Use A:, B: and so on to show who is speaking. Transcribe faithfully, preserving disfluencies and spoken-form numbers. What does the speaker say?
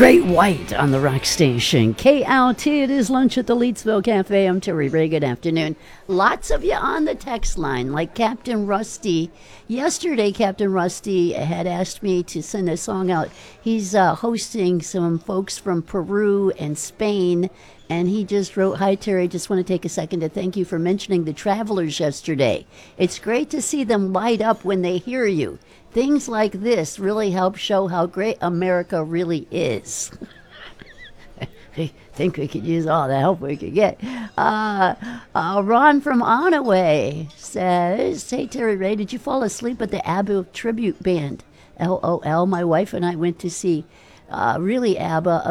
A: Great White on the rock station. K L T, it is lunch at the Leedsville Cafe. I'm Terry Ray. Good afternoon. Lots of you on the text line, like Captain Rusty. Yesterday, Captain Rusty had asked me to send a song out. He's uh, hosting some folks from Peru and Spain, and he just wrote, "Hi, Terry. Just want to take a second to thank you for mentioning the travelers yesterday. It's great to see them light up when they hear you. Things like this really help show how great America really is." I think we could use all the help we could get. Uh, uh, Ron from Onaway says, "Hey, Terry Ray, did you fall asleep at the ABBA tribute band? LOL, my wife and I went to see uh, really ABBA